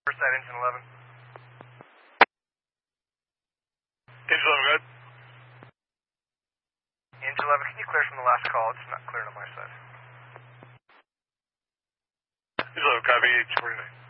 First side, engine 11. Engine 11, good. Engine 11, can you clear from the last call? It's not clear on my side. Engine 11, copy, H49.